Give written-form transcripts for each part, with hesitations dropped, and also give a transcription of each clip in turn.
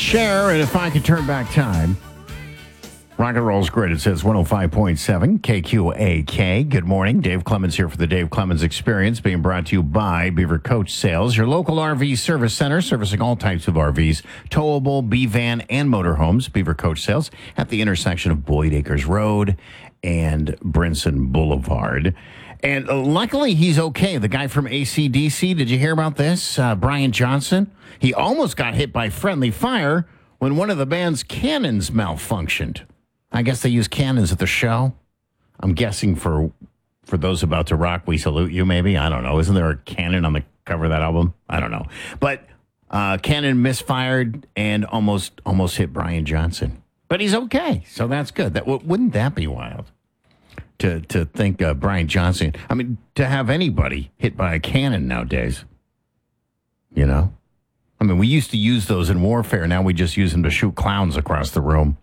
Cher, and If I Could Turn Back Time. Rock and roll's great. It says 105.7 KQAK. Good morning. Dave Clemens here for the Dave Clemens Experience, being brought to you by Beaver Coach Sales, your local RV service center, servicing all types of RVs, towable, B-van, and motorhomes. Beaver Coach Sales at the intersection of Boyd Acres Road and Brinson Boulevard. And luckily, he's okay. The guy from AC/DC, did you hear about this? Brian Johnson. He almost got hit by friendly fire when one of the band's cannons malfunctioned. I guess they use cannons at the show. I'm guessing for those about to rock, we salute you, maybe. I don't know. Isn't there a cannon on the cover of that album? I don't know. But cannon misfired and almost hit Brian Johnson. But he's okay, so that's good. Wouldn't that be wild? To think Brian Johnson, I mean, to have anybody hit by a cannon nowadays, you know? I mean, we used to use those in warfare. Now we just use them to shoot clowns across the room.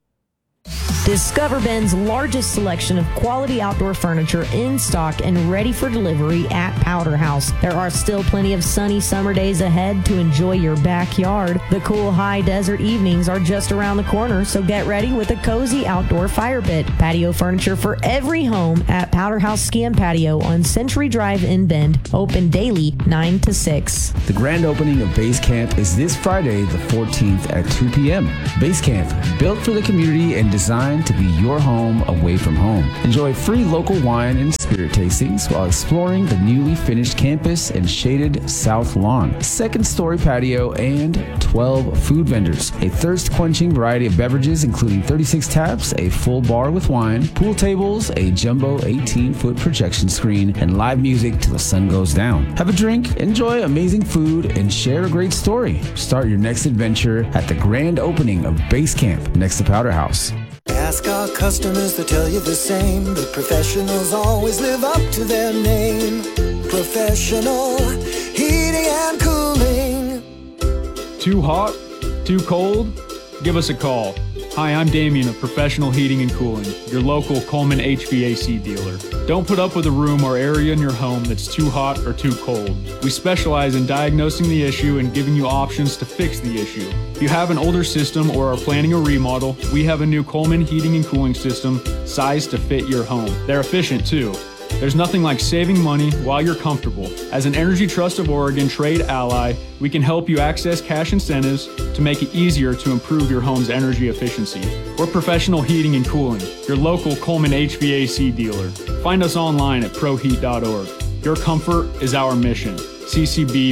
Discover Ben's largest selection of quality outdoor furniture in stock and ready for delivery at Powder House. There are still plenty of sunny summer days ahead to enjoy your backyard. The cool high desert evenings are just around the corner, so get ready with a cozy outdoor fire pit. Patio furniture for every home at Powder House Ski and Patio on Century Drive in Bend. Open daily 9 to 6. The grand opening of Base Camp is this Friday, the 14th at 2 p.m. Base Camp, built for the community and designed to be your home away from home. Enjoy free local wine and spirit tastings while exploring the newly finished campus and shaded south lawn. Second-story patio and 12 food vendors. A thirst-quenching variety of beverages including 36 taps, a full bar with wine, pool tables, a jumbo 18-foot projection screen, and live music till the sun goes down. Have a drink, enjoy amazing food, and share a great story. Start your next adventure at the grand opening of Base Camp next to Powder House. Ask our customers, they'll tell you the same. The professionals always live up to their name. Professional heating and cooling. Too hot? Too cold? Give us a call. Hi, I'm Damien of Professional Heating and Cooling, your local Coleman HVAC dealer. Don't put up with a room or area in your home that's too hot or too cold. We specialize in diagnosing the issue and giving you options to fix the issue. If you have an older system or are planning a remodel, we have a new Coleman heating and cooling system sized to fit your home. They're efficient too. There's nothing like saving money while you're comfortable. As an Energy Trust of Oregon trade ally, we can help you access cash incentives to make it easier to improve your home's energy efficiency. We're Professional Heating and Cooling, your local Coleman HVAC dealer. Find us online at proheat.org. Your comfort is our mission. CCB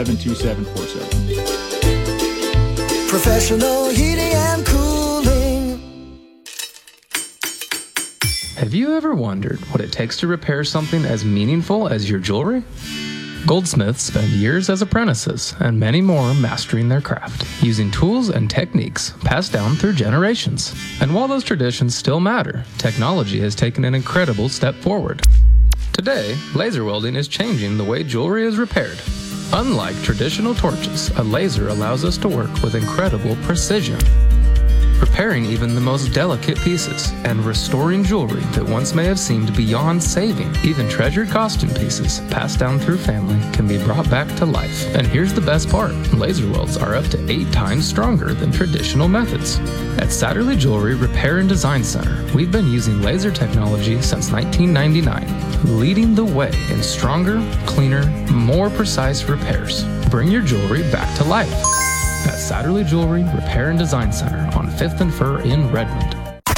172747. Professional heating and cooling. Have you ever wondered what it takes to repair something as meaningful as your jewelry? Goldsmiths spend years as apprentices and many more mastering their craft, using tools and techniques passed down through generations. And while those traditions still matter, technology has taken an incredible step forward. Today, laser welding is changing the way jewelry is repaired. Unlike traditional torches, a laser allows us to work with incredible precision, repairing even the most delicate pieces and restoring jewelry that once may have seemed beyond saving. Even treasured costume pieces passed down through family can be brought back to life. And here's the best part. Laser welds are up to 8 times stronger than traditional methods. At Satterley Jewelry Repair and Design Center, we've been using laser technology since 1999, leading the way in stronger, cleaner, more precise repairs. Bring your jewelry back to life at Satterley Jewelry Repair and Design Center on 5th and Fur in Redmond.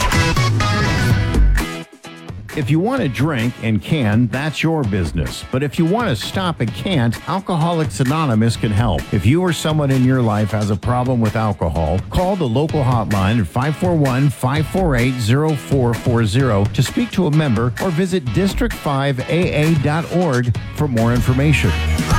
If you want to drink and can, that's your business. But if you want to stop and can't, Alcoholics Anonymous can help. If you or someone in your life has a problem with alcohol, call the local hotline at 541-548-0440 to speak to a member or visit district5aa.org for more information.